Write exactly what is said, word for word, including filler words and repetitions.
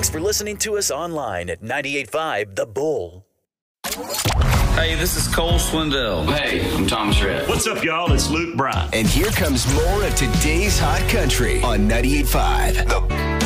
Thanks for listening to us online at ninety-eight point five The Bull. Hey, this is Cole Swindell. Hey, I'm Thomas Rhett. What's up, y'all? It's Luke Bryan. And here comes more of today's hot country on ninety-eight point five The